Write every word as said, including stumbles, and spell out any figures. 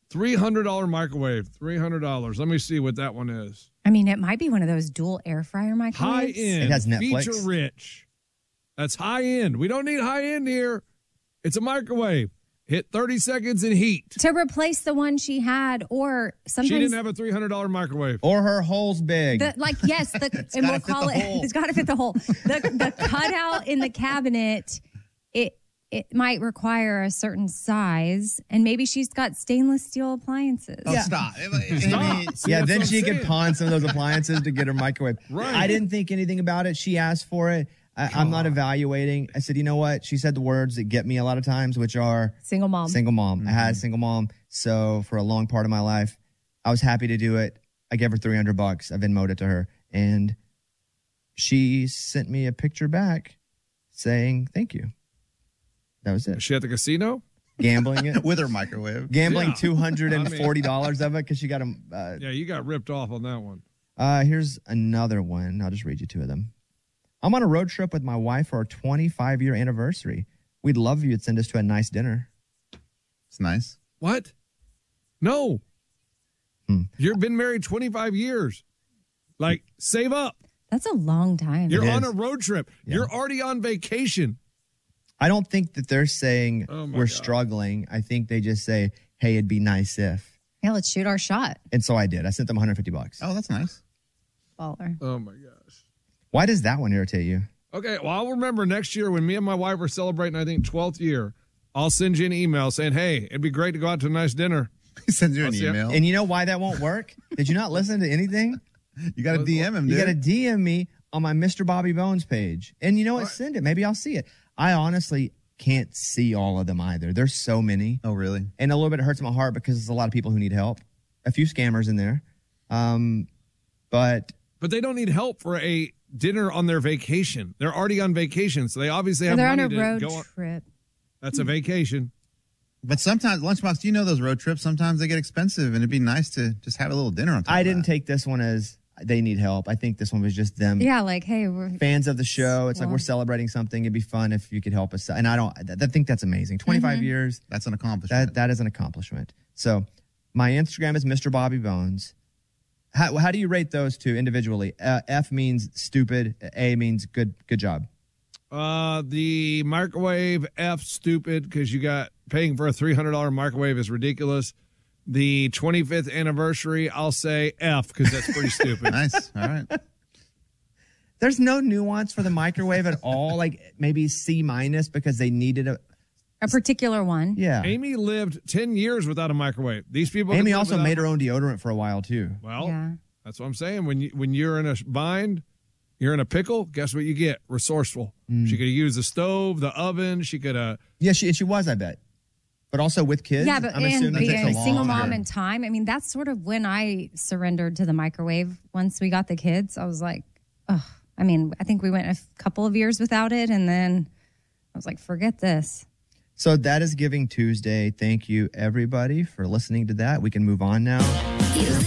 three hundred dollars microwave. three hundred dollars. Let me see what that one is. I mean, it might be one of those dual air fryer microwaves. High end. It has Netflix. Feature rich. That's high end. We don't need high end here. It's a microwave. Hit thirty seconds in heat. To replace the one she had, or sometimes She didn't have a three hundred dollars microwave. Or her hole's big. the, like yes, the, and we'll call it. hole. It's got to fit the hole. The the cutout in the cabinet. It it might require a certain size, and maybe she's got stainless steel appliances. Oh, stop. Stop. See, yeah, that's then what she I'm could saying. pawn some of those appliances to get her microwave. Right. I didn't think anything about it. She asked for it. I, I'm not evaluating. I said, you know what? She said the words that get me a lot of times, which are Single mom. single mom. I had a single mom. So for a long part of my life, I was happy to do it. I gave her three hundred bucks. I Venmoed it to her. And she sent me a picture back saying, thank you. That was Is it. she at the casino? Gambling it. With her microwave. Gambling Yeah. two hundred forty dollars of it because she got a. Uh, Yeah, you got ripped off on that one. uh, here's another one. I'll just read you two of them. I'm on a road trip with my wife for our twenty-five year anniversary. We'd love if you'd send us to a nice dinner. It's nice. What? No. Hmm. You've been married twenty-five years. Like, save up. That's a long time. You're It on is. a road trip. Yeah. You're already on vacation. I don't think that they're saying Oh, my we're God. struggling. I think they just say, hey, it'd be nice if. Yeah, let's shoot our shot. And so I did. I sent them one hundred fifty bucks. Oh, that's nice. Baller. Oh, my gosh. Why does that one irritate you? Okay, well, I'll remember next year when me and my wife are celebrating, I think, twelfth year, I'll send you an email saying, hey, it'd be great to go out to a nice dinner. He sends you I'll an see ya. email. And you know why that won't work? Did you not listen to anything? You got to D M him, You dude. got to D M me on my Mister Bobby Bones page. And you know what? Right. Send it. Maybe I'll see it. I honestly can't see all of them either. There's so many. Oh, really? And a little bit hurts my heart because there's a lot of people who need help. A few scammers in there. Um, but But they don't need help for a dinner on their vacation. They're already on vacation, so they obviously have They're on money a road to go on. trip. That's a vacation. But sometimes, Lunchbox, do you know those road trips? Sometimes they get expensive, and it'd be nice to just have a little dinner on top I of didn't that. take this one as they need help. I think this one was just them. Yeah, like, hey, we're Fans of the show. It's like Well. we're celebrating something. It'd be fun if you could help us. And I don't, I think that's amazing. twenty-five years. That's an accomplishment. That that is an accomplishment. So my Instagram is Mister Bobby Bones. How, how do you rate those two individually? Uh, F means stupid. A means good. Good job. Uh, the microwave, F, stupid, because you got paying for a three hundred dollars microwave is ridiculous. The twenty-fifth anniversary, I'll say F, because that's pretty stupid. Nice. All right. There's no nuance for the microwave at all. Like maybe C minus because they needed a. a particular one. Yeah. Amy lived ten years without a microwave. These people. can Amy live also without- made her own deodorant for a while too. Well, Yeah. that's what I'm saying. When you when you're in a bind, you're in a pickle. Guess what you get? Resourceful. Mm. She could have used the stove, the oven. She could have. Yeah, she she was. I bet. But also with kids. Yeah, but I'm and assuming being takes a a single long mom time. in time, I mean, that's sort of when I surrendered to the microwave. Once we got the kids, I was like, oh, I mean, I think we went a f- couple of years without it, and then I was like, forget this. So that is Giving Tuesday. Thank you everybody for listening to that. We can move on now. You